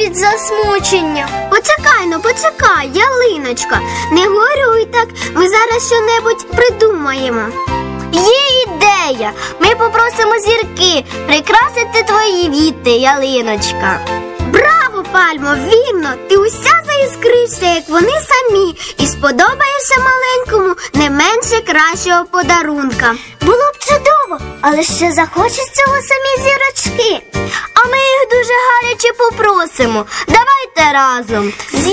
від засмучення. Почекай, ялиночка, не горюй так, ми зараз що-небудь придумаємо. Є ідея! Ми попросимо зірки прикрасити твої віти, ялиночка. Браво, Пальмо, вірно, ти уся заіскришся, як вони самі, і сподобаєшся маленькому не менше кращого подарунка. Було б чудово, але ще захочуть цього самі зірочки. А ми їх дуже гаряче попросимо. Давайте разом.